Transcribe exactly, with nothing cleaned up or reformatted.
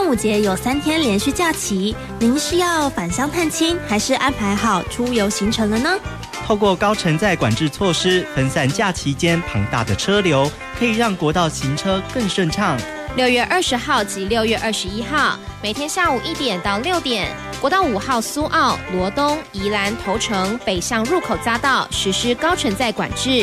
端午节有三天连续假期，您是要返乡探亲，还是安排好出游行程了呢？ 透过高承载管制措施，分散假期间庞大的车流，可以让国道行车更顺畅。 六月二十号及六月二十一号，每天下午一点到六点，国道五号苏澳、罗东、宜兰头城北向入口匝道实施高承载管制，